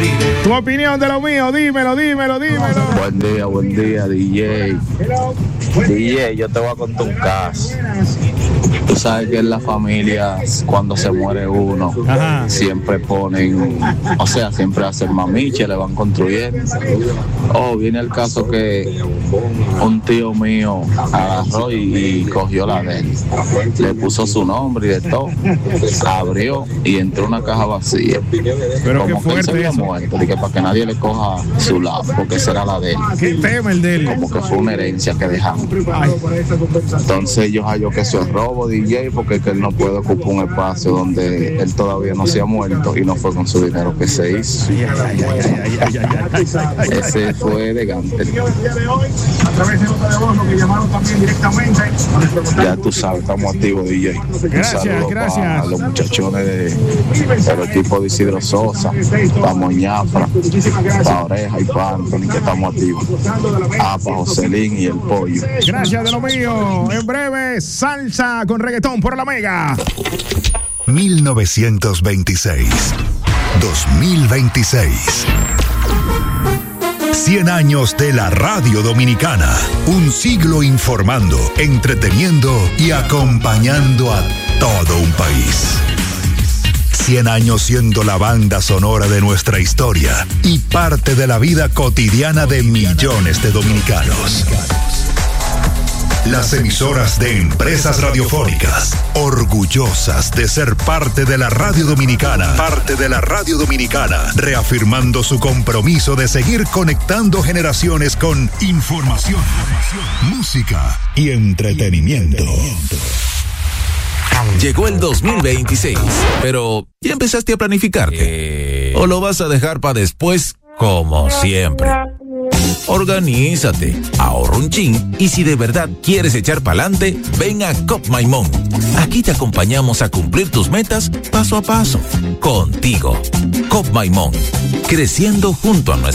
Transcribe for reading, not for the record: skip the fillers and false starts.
Tu opinión de lo mío, dímelo. Buen día, DJ. DJ, yo te voy a contar un caso. Tú sabes que en las familias, cuando se muere uno, siempre ponen, siempre hacen mamiche, le van construyendo. Viene el caso que un tío mío agarró y cogió la de él. Le puso su nombre y de todo. Abrió y entró una caja vacía. Pero como que él se había muerto, y que para que nadie le coja su lado, porque esa era la de él. ¿Qué tema el de él? Como que fue una herencia que dejamos. Entonces yo hallo que eso es robo, DJ, porque es que él no puede ocupar un espacio donde él todavía no se ha muerto y no fue con su dinero que se hizo. Ese fue de Gantel. Ya tú sabes, estamos activos, DJ. Gracias. A los muchachones del equipo de Isidro Sosa, para Moñafra, para Oreja y para Anthony, que estamos activos. Para Joselín y el Pollo. Gracias de lo mío. En breve, salsa con reggaetón por la Mega. 1926. 2026. 100 años de la radio dominicana. Un siglo informando, entreteniendo y acompañando a todo un país. 100 años siendo la banda sonora de nuestra historia y parte de la vida cotidiana de millones de dominicanos. Las emisoras de Empresas Radiofónicas, orgullosas de ser parte de la radio dominicana, reafirmando su compromiso de seguir conectando generaciones con información, música y entretenimiento. Llegó el 2026, pero ¿ya empezaste a planificarte? ¿O lo vas a dejar para después, como siempre? Organízate, ahorra un chin y si de verdad quieres echar pa'lante, ven a Cop My Mon. Aquí te acompañamos a cumplir tus metas paso a paso. Contigo, Cop My Mon, creciendo junto a nuestra